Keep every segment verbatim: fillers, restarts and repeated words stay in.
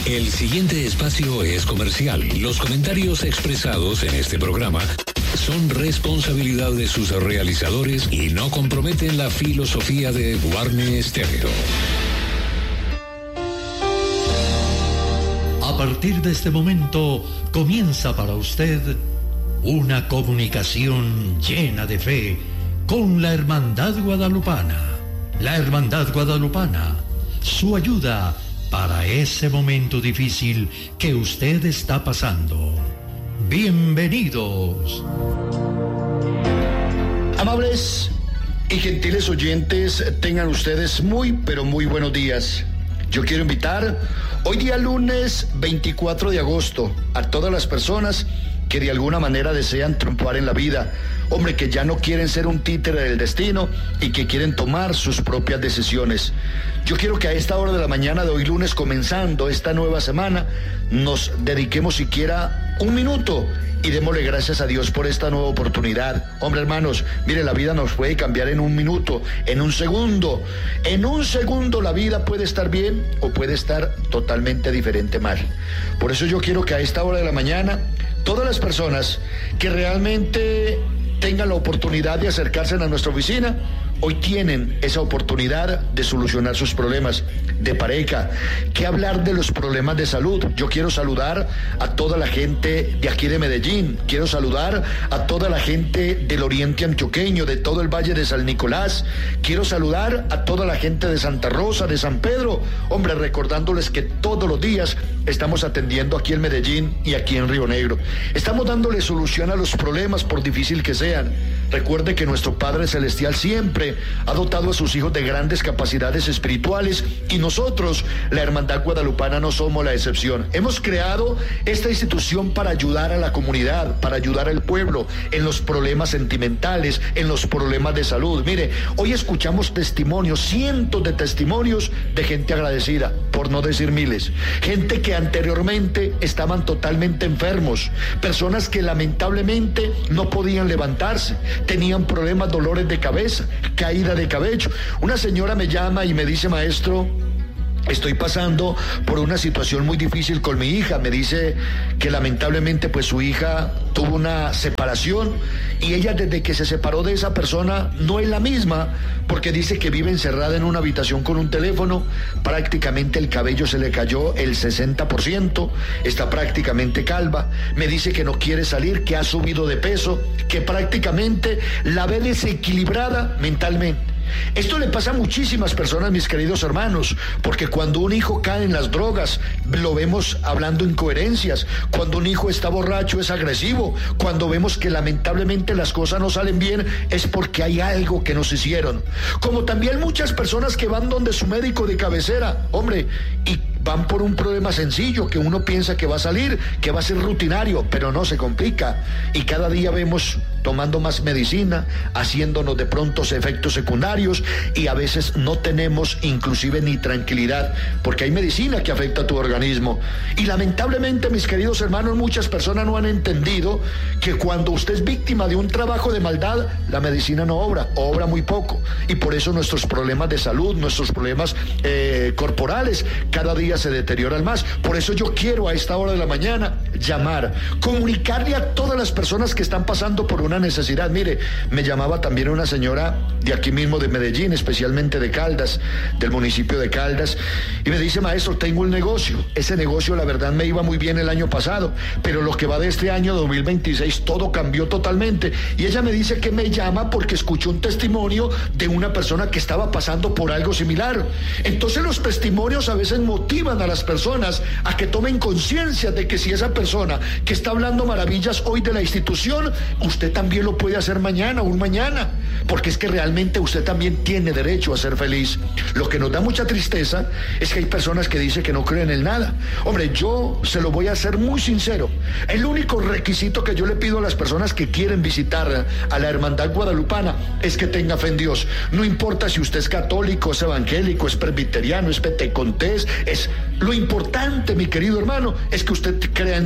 El siguiente espacio es comercial. Los comentarios expresados en este programa son responsabilidad de sus realizadores y no comprometen la filosofía de Guarne Estéreo. A partir de este momento comienza para usted una comunicación llena de fe con la Hermandad Guadalupana. La Hermandad Guadalupana, su ayuda para ese momento difícil que usted está pasando. Bienvenidos. Amables y gentiles oyentes, tengan ustedes muy, pero muy buenos días. Yo quiero invitar hoy día lunes veinticuatro de agosto a todas las personas que de alguna manera desean triunfar en la vida, hombre, que ya no quieren ser un títere del destino y que quieren tomar sus propias decisiones. Yo quiero que a esta hora de la mañana de hoy lunes, comenzando esta nueva semana, nos dediquemos siquiera un minuto y démosle gracias a Dios por esta nueva oportunidad. Hombre, hermanos, mire, la vida nos puede cambiar en un minuto, en un segundo. En un segundo la vida puede estar bien o puede estar totalmente diferente mal. Por eso yo quiero que a esta hora de la mañana, todas las personas que realmente tengan la oportunidad de acercarse a nuestra oficina, hoy tienen esa oportunidad de solucionar sus problemas de pareja, que hablar de los problemas de salud. Yo quiero saludar a toda la gente de aquí de Medellín, quiero saludar a toda la gente del oriente antioqueño, de todo el Valle de San Nicolás, quiero saludar a toda la gente de Santa Rosa, de San Pedro, hombre, recordándoles que todos los días estamos atendiendo aquí en Medellín y aquí en Río Negro. Estamos dándole solución a los problemas por difícil que sean. Recuerde que nuestro Padre Celestial siempre ha dotado a sus hijos de grandes capacidades espirituales y nosotros, la Hermandad Guadalupana, no somos la excepción. Hemos creado esta institución para ayudar a la comunidad, para ayudar al pueblo en los problemas sentimentales, en los problemas de salud. Mire, hoy escuchamos testimonios, cientos de testimonios de gente agradecida, por no decir miles. Gente que anteriormente estaban totalmente enfermos, personas que lamentablemente no podían levantarse, tenían problemas, dolores de cabeza, caída de cabello. Una señora me llama y me dice: maestro, estoy pasando por una situación muy difícil con mi hija. Me dice que lamentablemente pues su hija tuvo una separación y ella desde que se separó de esa persona no es la misma, porque dice que vive encerrada en una habitación con un teléfono, prácticamente el cabello se le cayó el sesenta por ciento, está prácticamente calva, me dice que no quiere salir, que ha subido de peso, que prácticamente la ve desequilibrada mentalmente. Esto le pasa a muchísimas personas, mis queridos hermanos, porque cuando un hijo cae en las drogas, lo vemos hablando incoherencias. Cuando un hijo está borracho, es agresivo. Cuando vemos que lamentablemente las cosas no salen bien, es porque hay algo que nos hicieron. Como también muchas personas que van donde su médico de cabecera, hombre, y van por un problema sencillo que uno piensa que va a salir, que va a ser rutinario, pero no, se complica. Y cada día vemos tomando más medicina, haciéndonos de prontos efectos secundarios y a veces no tenemos inclusive ni tranquilidad, porque hay medicina que afecta a tu organismo. Y lamentablemente, mis queridos hermanos, muchas personas no han entendido que cuando usted es víctima de un trabajo de maldad, la medicina no obra, obra muy poco. Y por eso nuestros problemas de salud, nuestros problemas eh, corporales, cada día se deterioran más. Por eso yo quiero a esta hora de la mañana llamar, comunicarle a todas las personas que están pasando por una necesidad. Mire, me llamaba también una señora de aquí mismo de Medellín, especialmente de Caldas, del municipio de Caldas, y me dice: maestro, tengo un negocio. Ese negocio la verdad me iba muy bien el año pasado, pero lo que va de este año dos mil veintiséis todo cambió totalmente. Y ella me dice que me llama porque escuchó un testimonio de una persona que estaba pasando por algo similar. Entonces los testimonios a veces motivan a las personas a que tomen conciencia de que si esa persona que está hablando maravillas hoy de la institución, usted también lo puede hacer mañana, un mañana, porque es que realmente usted también tiene derecho a ser feliz. Lo que nos da mucha tristeza es que hay personas que dicen que no creen en nada. Hombre, yo se lo voy a hacer muy sincero. El único requisito que yo le pido a las personas que quieren visitar a la Hermandad Guadalupana es que tenga fe en Dios. No importa si usted es católico, es evangélico, es presbiteriano, es pentecostés, es... Lo importante, mi querido hermano, es que usted crea en Dios.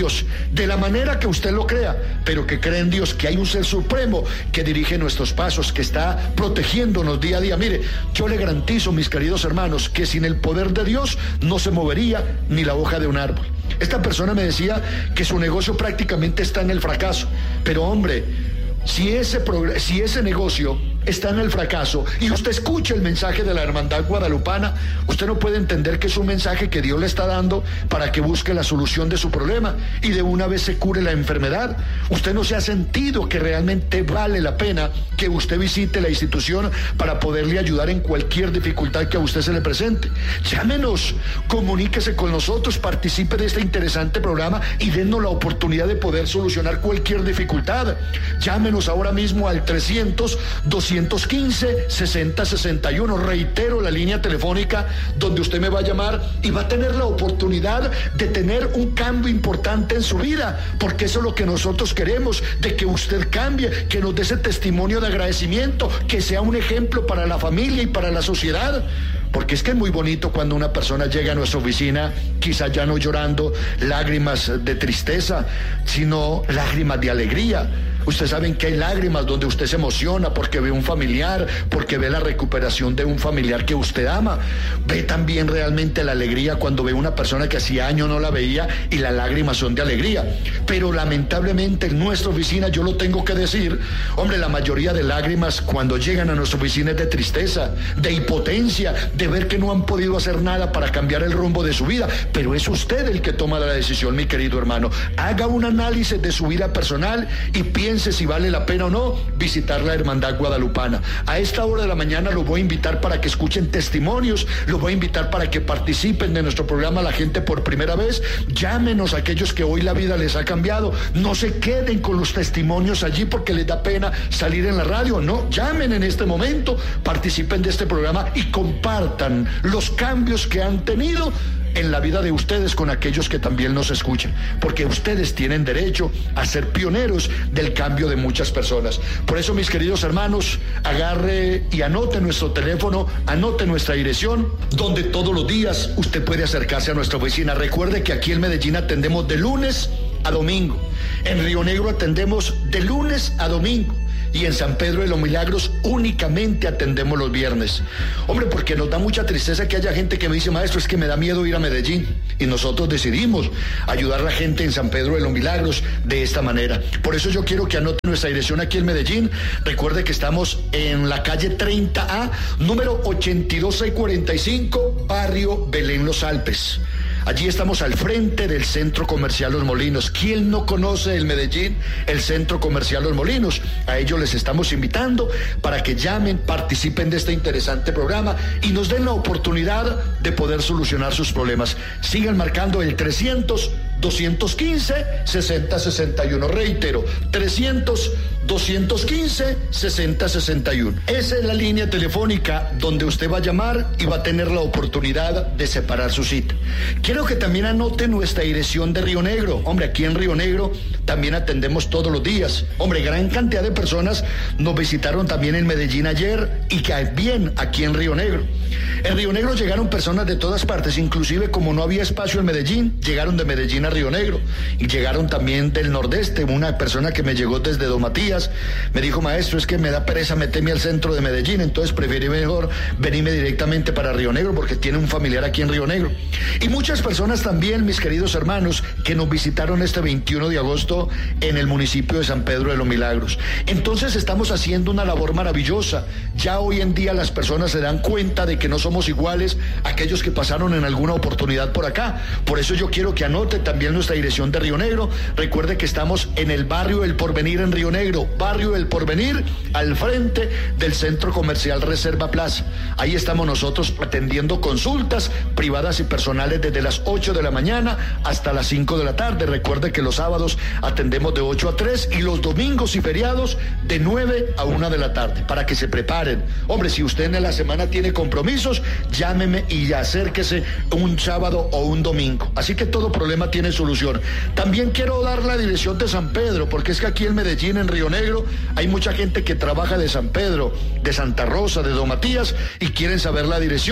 Dios, de la manera que usted lo crea, pero que cree en Dios, que hay un ser supremo que dirige nuestros pasos, que está protegiéndonos día a día. Mire, yo le garantizo, mis queridos hermanos, que sin el poder de Dios no se movería ni la hoja de un árbol. Esta persona me decía que su negocio prácticamente está en el fracaso, pero hombre, si ese, si ese negocio está en el fracaso y usted escucha el mensaje de la Hermandad Guadalupana, usted no puede entender que es un mensaje que Dios le está dando para que busque la solución de su problema y de una vez se cure la enfermedad. Usted no se ha sentido que realmente vale la pena que usted visite la institución para poderle ayudar en cualquier dificultad que a usted se le presente. Llámenos, comuníquese con nosotros, participe de este interesante programa y dennos la oportunidad de poder solucionar cualquier dificultad. Llámenos ahora mismo al trescientos, doscientos quince, sesenta sesenta y uno. Reitero la línea telefónica donde usted me va a llamar y va a tener la oportunidad de tener un cambio importante en su vida, porque eso es lo que nosotros queremos, de que usted cambie, que nos dé ese testimonio de agradecimiento, que sea un ejemplo para la familia y para la sociedad. Porque es que es muy bonito cuando una persona llega a nuestra oficina, quizá ya no llorando lágrimas de tristeza, sino lágrimas de alegría. Ustedes saben que hay lágrimas donde usted se emociona porque ve un familiar, porque ve la recuperación de un familiar que usted ama. Ve también realmente la alegría cuando ve una persona que hacía años no la veía y las lágrimas son de alegría. Pero lamentablemente en nuestra oficina, yo lo tengo que decir, hombre, la mayoría de lágrimas cuando llegan a nuestra oficina es de tristeza, de impotencia, de ver que no han podido hacer nada para cambiar el rumbo de su vida. Pero es usted el que toma la decisión, mi querido hermano. Haga un análisis de su vida personal y piense si vale la pena o no visitar la Hermandad Guadalupana. A esta hora de la mañana los voy a invitar para que escuchen testimonios, los voy a invitar para que participen de nuestro programa La Gente por Primera Vez. Llámenos a aquellos que hoy la vida les ha cambiado. No se queden con los testimonios allí porque les da pena salir en la radio. No, llamen en este momento, participen de este programa y compartan los cambios que han tenido en la vida de ustedes con aquellos que también nos escuchan, porque ustedes tienen derecho a ser pioneros del cambio de muchas personas. Por eso, mis queridos hermanos, agarre y anote nuestro teléfono, anote nuestra dirección, donde todos los días usted puede acercarse a nuestra oficina. Recuerde que aquí en Medellín atendemos de lunes a domingo, en Río Negro atendemos de lunes a domingo, y en San Pedro de los Milagros únicamente atendemos los viernes. Hombre, porque nos da mucha tristeza que haya gente que me dice, maestro, es que me da miedo ir a Medellín. Y nosotros decidimos ayudar a la gente en San Pedro de los Milagros de esta manera. Por eso yo quiero que anoten nuestra dirección aquí en Medellín. Recuerde que estamos en la calle treinta A, número ochenta y dos seiscientos cuarenta y cinco, barrio Belén Los Alpes. Allí estamos al frente del Centro Comercial Los Molinos. ¿Quién no conoce el Medellín, el Centro Comercial Los Molinos? A ellos les estamos invitando para que llamen, participen de este interesante programa y nos den la oportunidad de poder solucionar sus problemas. Sigan marcando el trescientos, doscientos quince, sesenta sesenta y uno. Reitero, trescientos, doscientos quince, sesenta sesenta y uno. Esa es la línea telefónica donde usted va a llamar y va a tener la oportunidad de separar su cita. Quiero que también anote nuestra dirección de Río Negro. Hombre, aquí en Río Negro también atendemos todos los días. Hombre, gran cantidad de personas nos visitaron también en Medellín ayer y que bien aquí en Río Negro. En Río Negro llegaron personas de todas partes, inclusive como no había espacio en Medellín, llegaron de Medellín a Río Negro y llegaron también del nordeste. Una persona que me llegó desde Don Matías me dijo, maestro, es que me da pereza meterme al centro de Medellín, entonces prefiero mejor venirme directamente para Río Negro porque tiene un familiar aquí en Río Negro. Y muchas personas también, mis queridos hermanos, que nos visitaron este veintiuno de agosto en el municipio de San Pedro de los Milagros. Entonces estamos haciendo una labor maravillosa. Ya hoy en día las personas se dan cuenta de que no somos iguales a aquellos que pasaron en alguna oportunidad por acá. Por eso yo quiero que anote también nuestra dirección de Río Negro. Recuerde que estamos en el barrio El Porvenir en Río Negro, barrio El Porvenir, al frente del Centro Comercial Reserva Plaza. Ahí estamos nosotros atendiendo consultas privadas y personales desde las ocho de la mañana hasta las cinco de la tarde. Recuerde que los sábados atendemos de ocho a tres y los domingos y feriados de nueve a una de la tarde, para que se preparen. Hombre, si usted en la semana tiene compromisos, llámeme y acérquese un sábado o un domingo. Así que todo problema tiene solución. También quiero dar la dirección de San Pedro, porque es que aquí en Medellín, en Río Negro, hay mucha gente que trabaja de San Pedro, de Santa Rosa, de Don Matías, y quieren saber la dirección.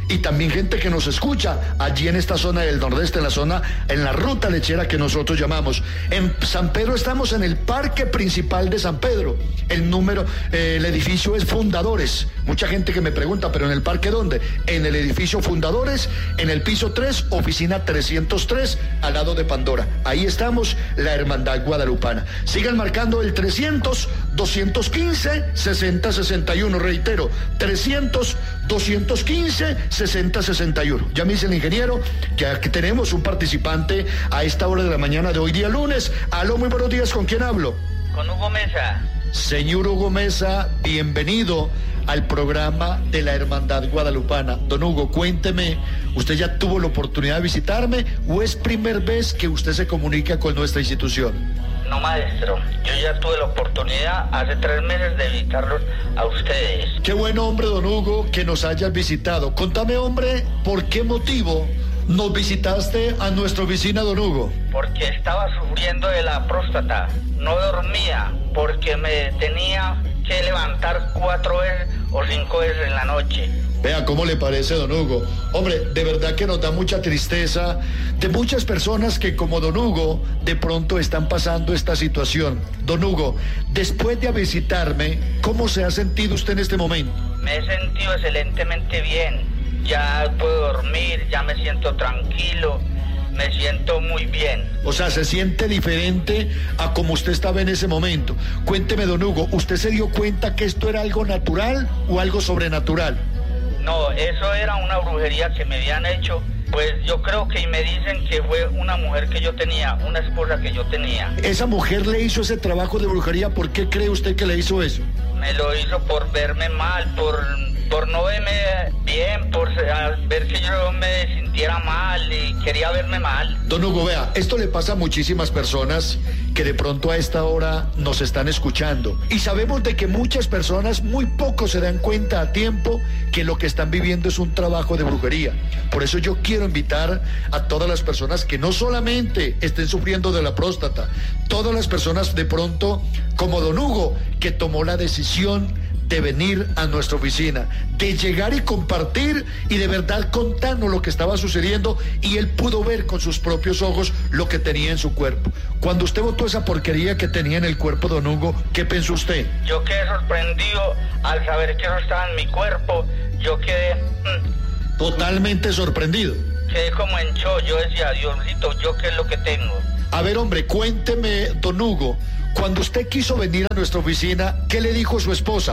y también gente que nos escucha allí en esta zona del Nordeste, en la zona, en la ruta lechera que nosotros llamamos. En San Pedro estamos en el parque principal de San Pedro. El número, eh, el edificio es Fundadores. Mucha gente que me pregunta, ¿pero en el parque dónde? En el edificio Fundadores, en el piso tres, oficina trescientos tres, al lado de Pandora. Ahí estamos, la Hermandad Guadalupana. Sigan marcando el trescientos, doscientos quince, sesenta sesenta y uno. Reitero, trescientos, doscientos quince, sesenta sesenta y uno. Ya me dice el ingeniero que aquí tenemos un participante a esta hora de la mañana de hoy día lunes. Aló, muy buenos días, ¿con quién hablo? Con Hugo Mesa. Señor Hugo Mesa, bienvenido al programa de la Hermandad Guadalupana. Don Hugo, cuénteme, ¿usted ya tuvo la oportunidad de visitarme o es primera vez que usted se comunica con nuestra institución? No, maestro, yo ya tuve la oportunidad hace tres meses de visitarlos a ustedes. Qué buen hombre, don Hugo, que nos hayas visitado. Contame, hombre, ¿por qué motivo nos visitaste a nuestra oficina, don Hugo? Porque estaba sufriendo de la próstata, no dormía, porque me tenía que levantar cuatro veces o cinco veces en la noche. Vea, ¿cómo le parece, don Hugo? Hombre, de verdad que nos da mucha tristeza de muchas personas que, como don Hugo, de pronto están pasando esta situación. Don Hugo, después de visitarme, ¿cómo se ha sentido usted en este momento? Me he sentido excelentemente bien. Ya puedo dormir, ya me siento tranquilo, me siento muy bien. O sea, se siente diferente a como usted estaba en ese momento. Cuénteme, don Hugo, ¿usted se dio cuenta que esto era algo natural o algo sobrenatural? No, eso era una brujería que me habían hecho. Pues yo creo que me dicen que fue una mujer que yo tenía, una esposa que yo tenía. ¿Esa mujer le hizo ese trabajo de brujería? ¿Por qué cree usted que le hizo eso? Me lo hizo por verme mal, por, por no verme bien, por ver que yo me sintiera mal y quería verme mal. Don Hugo, vea, esto le pasa a muchísimas personas que de pronto a esta hora nos están escuchando. Y sabemos de que muchas personas, muy pocos se dan cuenta a tiempo que lo que están viviendo es un trabajo de brujería. Por eso yo quiero invitar a todas las personas que no solamente estén sufriendo de la próstata, todas las personas de pronto, como don Hugo, que tomó la decisión de venir a nuestra oficina, de llegar y compartir y de verdad contarnos lo que estaba sucediendo, y él pudo ver con sus propios ojos lo que tenía en su cuerpo. Cuando usted botó esa porquería que tenía en el cuerpo, don Hugo, ¿qué pensó usted? Yo quedé sorprendido al saber que eso estaba en mi cuerpo. Yo quedé... Mmm, totalmente sorprendido. Quedé como en shock. Yo decía, Diosito, ¿yo qué es lo que tengo? A ver, hombre, cuénteme, don Hugo, cuando usted quiso venir a nuestra oficina, ¿qué le dijo su esposa?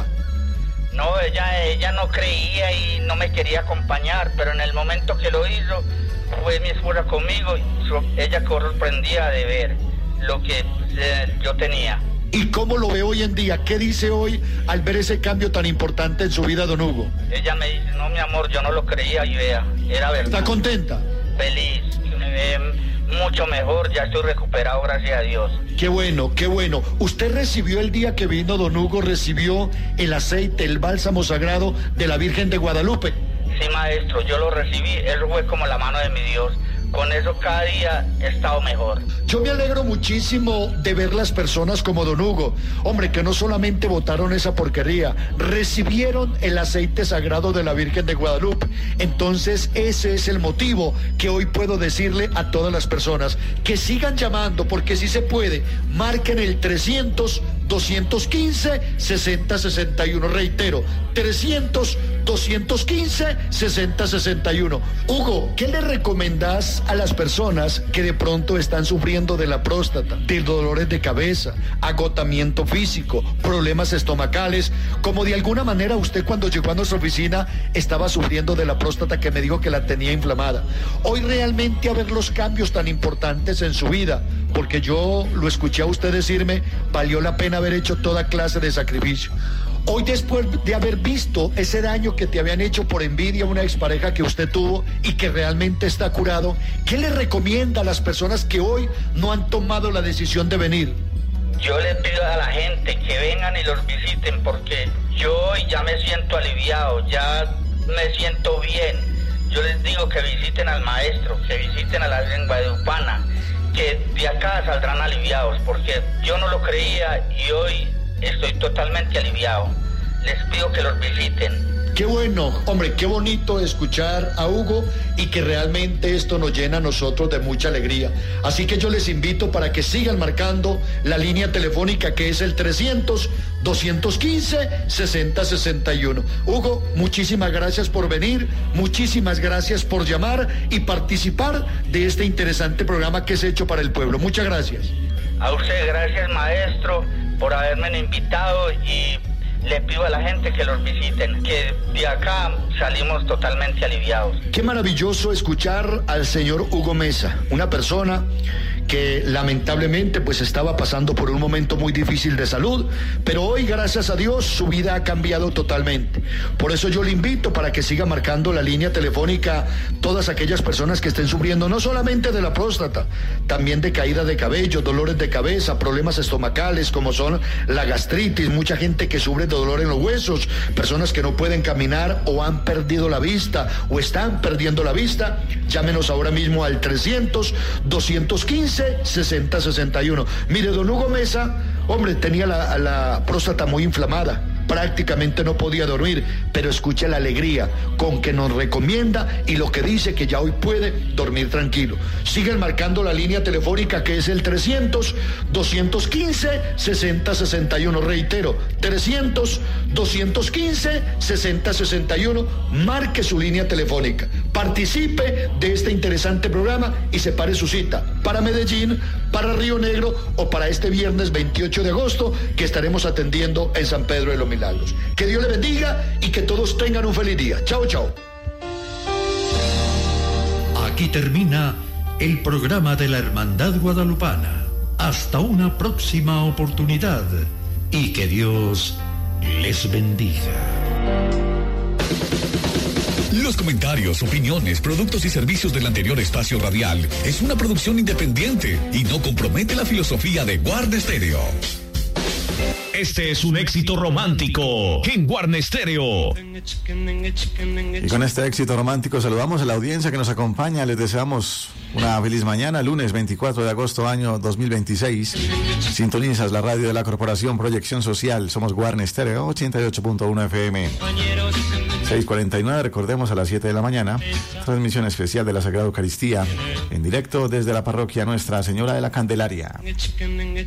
No, ella, ella no creía y no me quería acompañar, pero en el momento que lo hizo, fue mi esposa conmigo y ella sorprendía de ver lo que eh, yo tenía. ¿Y cómo lo ve hoy en día? ¿Qué dice hoy al ver ese cambio tan importante en su vida, don Hugo? Ella me dice, no, mi amor, yo no lo creía y vea, era verdad. ¿Está contenta? Feliz, eh, mucho mejor, ya estoy recuperado, gracias a Dios. Qué bueno, qué bueno. ¿Usted recibió el día que vino, don Hugo, recibió el aceite, el bálsamo sagrado de la Virgen de Guadalupe? Sí, maestro, yo lo recibí, eso fue como la mano de mi Dios. Con eso cada día he estado mejor. Yo me alegro muchísimo de ver las personas como don Hugo, hombre, que no solamente botaron esa porquería, recibieron el aceite sagrado de la Virgen de Guadalupe. Entonces ese es el motivo que hoy puedo decirle a todas las personas que sigan llamando, porque sí se puede. Marquen el trescientos, doscientos quince, sesenta sesenta y uno. Reitero, trescientos, doscientos quince, sesenta sesenta y uno. Hugo, ¿qué le recomendás a las personas que de pronto están sufriendo de la próstata, de dolores de cabeza, agotamiento físico, problemas estomacales, como de alguna manera usted cuando llegó a nuestra oficina estaba sufriendo de la próstata, que me dijo que la tenía inflamada? Hoy realmente a ver los cambios tan importantes en su vida, porque yo lo escuché a usted decirme, valió la pena haber hecho toda clase de sacrificio. Hoy, después de haber visto ese daño que te habían hecho por envidia a una expareja que usted tuvo y que realmente está curado, ¿qué le recomienda a las personas que hoy no han tomado la decisión de venir? Yo les pido a la gente que vengan y los visiten, porque yo hoy ya me siento aliviado, ya me siento bien. Yo les digo que visiten al maestro, que visiten a la Virgen Guadalupana, que de acá saldrán aliviados, porque yo no lo creía y hoy estoy totalmente aliviado. Les pido que los visiten. Qué bueno, hombre, qué bonito escuchar a Hugo y que realmente esto nos llena a nosotros de mucha alegría. Así que yo les invito para que sigan marcando la línea telefónica que es el trescientos, doscientos quince, sesenta sesenta y uno. Hugo, muchísimas gracias por venir, muchísimas gracias por llamar y participar de este interesante programa que es hecho para el pueblo. Muchas gracias. A usted, gracias, maestro, por haberme invitado, y le pido a la gente que los visiten, que de acá salimos totalmente aliviados. Qué maravilloso escuchar al señor Hugo Mesa, una persona que lamentablemente pues estaba pasando por un momento muy difícil de salud, pero hoy, gracias a Dios, su vida ha cambiado totalmente. Por eso yo le invito para que siga marcando la línea telefónica todas aquellas personas que estén sufriendo no solamente de la próstata, también de caída de cabello, dolores de cabeza, problemas estomacales como son la gastritis, mucha gente que sufre de dolor en los huesos, personas que no pueden caminar o han perdido la vista o están perdiendo la vista. Llámenos ahora mismo al trescientos, doscientos quince, sesenta sesenta y uno. Mire, don Hugo Mesa, hombre, tenía la, la próstata muy inflamada, prácticamente no podía dormir, pero escuche la alegría con que nos recomienda y lo que dice que ya hoy puede dormir tranquilo. Siguen marcando la línea telefónica que es el trescientos, doscientos quince, sesenta sesenta y uno. Reitero, trescientos, doscientos quince, sesenta sesenta y uno. Marque su línea telefónica, participe de este interesante programa y separe su cita para Medellín, para Río Negro o para este viernes veintiocho de agosto que estaremos atendiendo en San Pedro de los Milagros. Que Dios le bendiga y que todos tengan un feliz día. Chao, chao. Aquí termina el programa de la Hermandad Guadalupana. Hasta una próxima oportunidad y que Dios les bendiga. Los comentarios, opiniones, productos y servicios del anterior espacio radial es una producción independiente y no compromete la filosofía de Guarne Stereo. Este es un éxito romántico en Guarne Stereo. Y con este éxito romántico saludamos a la audiencia que nos acompaña. Les deseamos una feliz mañana, lunes veinticuatro de agosto, año dos mil veintiséis. Sintonizas la radio de la Corporación Proyección Social. Somos Guarne Stereo, ochenta y ocho punto uno F M. seis cuarenta y nueve, recordemos, a las siete de la mañana. Transmisión especial de la Sagrada Eucaristía en directo desde la parroquia Nuestra Señora de la Candelaria.